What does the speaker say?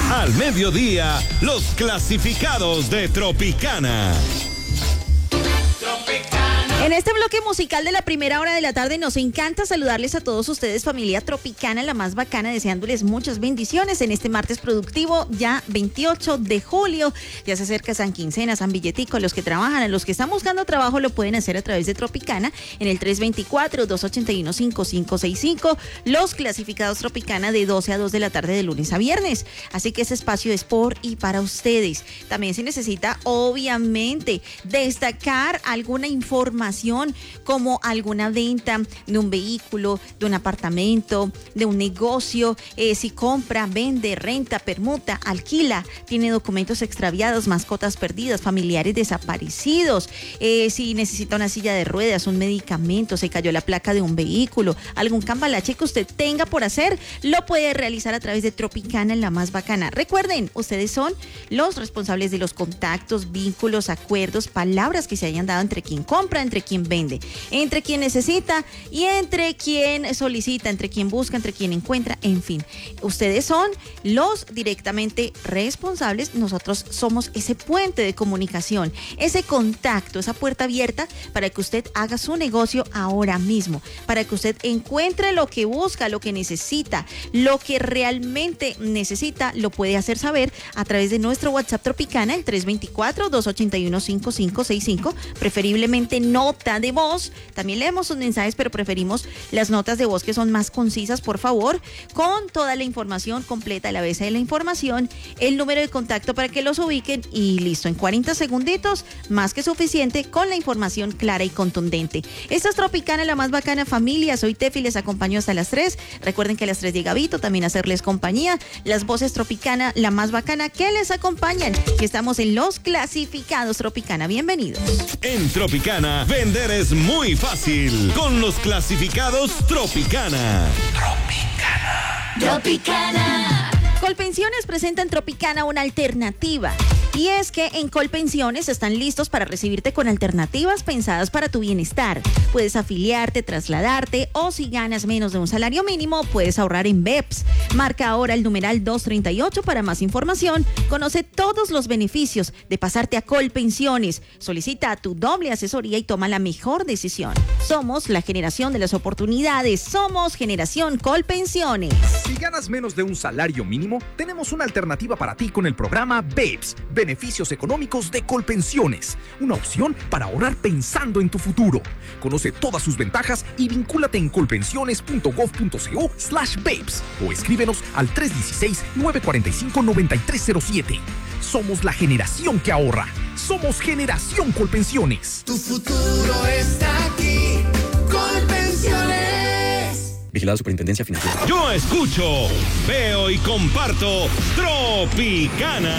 Al mediodía, los clasificados de Tropicana. En este bloque musical de la primera hora de la tarde nos encanta saludarles a todos ustedes, familia Tropicana, la más bacana, deseándoles muchas bendiciones en este martes productivo, ya 28 de julio. Ya se acerca San Quincena, San Billetico. Los que trabajan, a los que están buscando trabajo, lo pueden hacer a través de Tropicana en el 324-281-5565. Los clasificados Tropicana de 12 a 2 de la tarde de lunes a viernes. Así que ese espacio es por y para ustedes. También se necesita, obviamente, destacar alguna información como alguna venta de un vehículo, de un apartamento, de un negocio, si compra, vende, renta, permuta, alquila, tiene documentos extraviados, mascotas perdidas, familiares desaparecidos, si necesita una silla de ruedas, un medicamento, se cayó la placa de un vehículo, algún cambalache que usted tenga por hacer, lo puede realizar a través de Tropicana, en la más bacana. Recuerden, ustedes son los responsables de los contactos, vínculos, acuerdos, palabras que se hayan dado entre quien compra, entre quien vende, entre quien necesita y entre quien solicita, entre quien busca, entre quien encuentra, en fin. Ustedes son los directamente responsables, nosotros somos ese puente de comunicación, ese contacto, esa puerta abierta para que usted haga su negocio ahora mismo, para que usted encuentre lo que busca, lo que necesita, lo que realmente necesita, lo puede hacer saber a través de nuestro WhatsApp Tropicana, el 324-281-5565, preferiblemente nota de voz. También leemos sus mensajes, pero preferimos las notas de voz que son más concisas, por favor, con toda la información completa, la base de la información, el número de contacto para que los ubiquen y listo, en 40 segunditos, más que suficiente, con la información clara y contundente. Esta es Tropicana, la más bacana, familia. Soy Tefi, les acompaño hasta las 3. Recuerden que a las 3 llega Vito, también a hacerles compañía. Las voces Tropicana, la más bacana, que les acompañan. Que estamos en los clasificados Tropicana. Bienvenidos. En Tropicana, vender es muy fácil con los clasificados Tropicana. Tropicana. Colpensiones presenta en Tropicana una alternativa. Y es que en Colpensiones están listos para recibirte con alternativas pensadas para tu bienestar. Puedes afiliarte, trasladarte o si ganas menos de un salario mínimo, puedes ahorrar en BEPS. Marca ahora el numeral 238 para más información. Conoce todos los beneficios de pasarte a Colpensiones. Solicita tu doble asesoría y toma la mejor decisión. Somos la generación de las oportunidades. Somos Generación Colpensiones. Si ganas menos de un salario mínimo, tenemos una alternativa para ti con el programa BEPS. Beneficios económicos de Colpensiones, una opción para ahorrar pensando en tu futuro. Conoce todas sus ventajas y vincúlate en colpensiones.gov.co/BEPS o escríbenos al 316-945-9307. Somos la generación que ahorra. Somos Generación Colpensiones. Tu futuro está aquí. Colpensiones. Vigilada Superintendencia Financiera. Yo escucho, veo y comparto Tropicana.